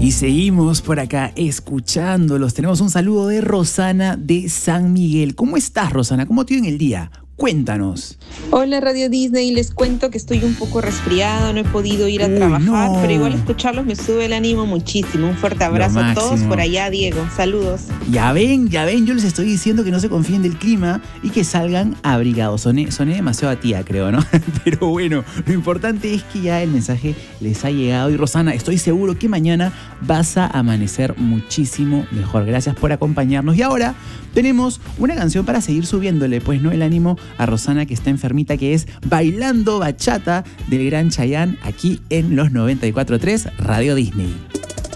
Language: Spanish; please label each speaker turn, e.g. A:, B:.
A: Y seguimos por acá escuchándolos. Tenemos un saludo de Rosana de San Miguel. ¿Cómo estás, Rosana? ¿Cómo te va en el día? Cuéntanos.
B: Hola Radio Disney, les cuento que estoy un poco resfriada, no he podido ir a trabajar,
A: no.
B: pero igual escucharlos me sube el ánimo muchísimo. Un fuerte abrazo a todos por allá, Diego. Saludos.
A: Ya ven, yo les estoy diciendo que no se confíen del clima y que salgan abrigados. Soné demasiado a tía, creo, ¿no? Pero bueno, lo importante es que ya el mensaje les ha llegado. Y Rosana, estoy seguro que mañana vas a amanecer muchísimo mejor. Gracias por acompañarnos. Y ahora tenemos una canción para seguir subiéndole, pues, ¿no?, el ánimo a Rosana, que está enfermita, que es Bailando Bachata del gran Chayanne, aquí en los 94.3 Radio Disney.